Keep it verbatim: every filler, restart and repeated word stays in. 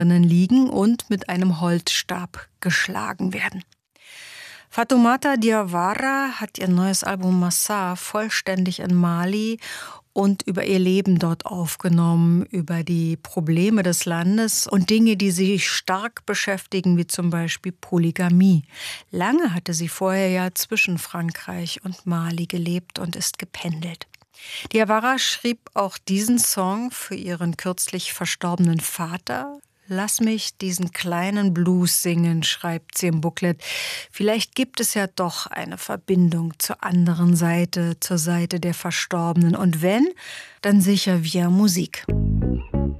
liegen und mit einem Holzstab geschlagen werden. Fatoumata Diawara hat ihr neues Album Massar vollständig in Mali und über ihr Leben dort aufgenommen, über die Probleme des Landes und Dinge, die sie stark beschäftigen, wie zum Beispiel Polygamie. Lange hatte sie vorher ja zwischen Frankreich und Mali gelebt und ist gependelt. Diawara schrieb auch diesen Song für ihren kürzlich verstorbenen Vater. Lass mich diesen kleinen Blues singen, schreibt sie im Booklet. Vielleicht gibt es ja doch eine Verbindung zur anderen Seite, zur Seite der Verstorbenen. Und wenn, dann sicher via Musik.